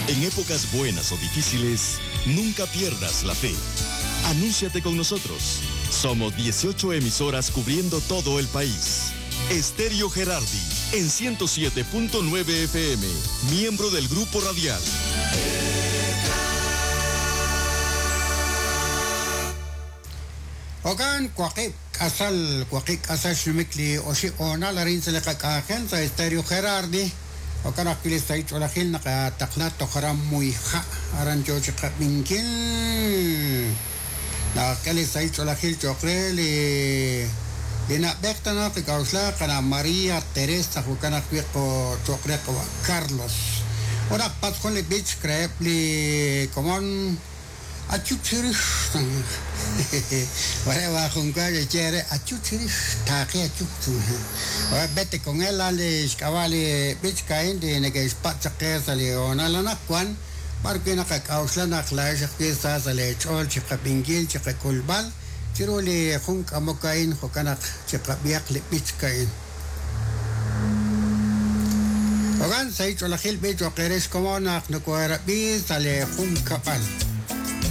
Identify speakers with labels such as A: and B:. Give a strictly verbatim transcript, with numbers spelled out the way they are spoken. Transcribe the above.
A: En épocas buenas o difíciles, nunca pierdas la fe. Anúnciate con nosotros. Somos dieciocho emisoras cubriendo todo el país. Estéreo Gerardi, en ciento siete punto nueve F M, miembro del Grupo Radial.
B: Ogan kwakik asal kwakik asal shumikli oshi ona larin selekakaken sa Estéreo Gerardi. Okan akili sa itulakil nakatakla tokaram muiha aran joji kapingkin. Nakakali sa itulakil chokre li linabekta na kikausla kana Maria Teresa hukana kwiko chokre kwa Carlos. Orak pat kon li beach crep li komon achuchirish. Wala wa kung kaya chere achuchirish taki achuchirish. Wala bete con él ale skawali beach kain di nege spat sakya sa leona lanakwan. Marco nakakausla na klase kisa sa le chol chika bingil chika kulbal. Chiro li kung kamukain hukanak chika biyak li beach kain. Ogan sa ito lakil beach o keres komonak nakuwara bis sa le kung kapal.